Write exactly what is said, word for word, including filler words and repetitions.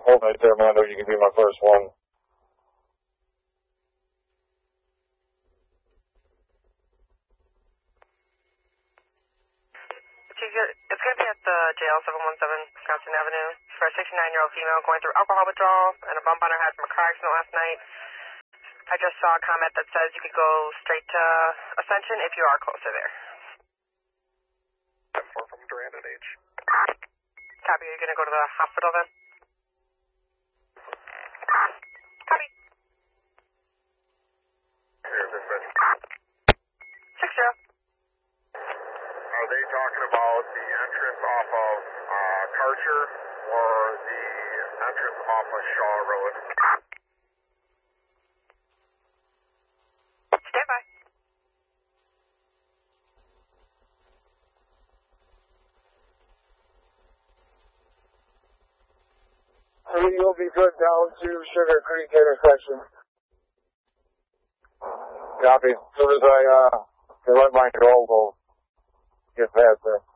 hold right there, Mando. You can be my first one. It's going to be at the jail, seven one seven Wisconsin Avenue, for a sixty-nine-year-old female going through alcohol withdrawal and a bump on her head from a car accident last night. I just saw a comment that says you could go straight to Ascension if you are closer there. four from Durand and H. Copy, are you going to go to the hospital then? Copy. Here's Ascension. Six zero. Are they talking about the entrance off of uh, Karcher or the entrance off of Shaw Road? Stand by. You'll be good down to Sugar Creek intersection. Copy. As soon as I uh, get my mind roll, we'll get past there.